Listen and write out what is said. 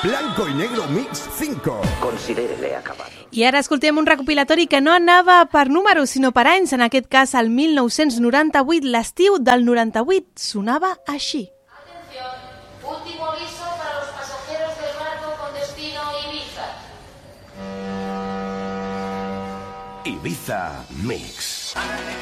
Blanco y negro mix 5. Considérele acabat. I ara escoltem un recopilatori que no anava per números, sinó per anys. En aquest cas, el 1998, l'estiu del 98, sonava així. Atención, último aviso para los pasajeros del barco con destino Ibiza. Ibiza Mix.